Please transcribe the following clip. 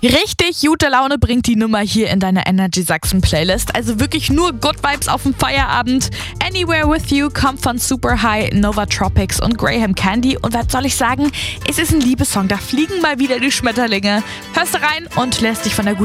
Richtig gute Laune bringt die Nummer hier in deiner Energy Sachsen Playlist. Also wirklich nur Good Vibes auf dem Feierabend. Anywhere With You kommt von Super High, Nova Tropics und Graham Candy. Und was soll ich sagen? Es ist ein Liebessong. Da fliegen mal wieder die Schmetterlinge. Hörst du rein und lässt dich von der guten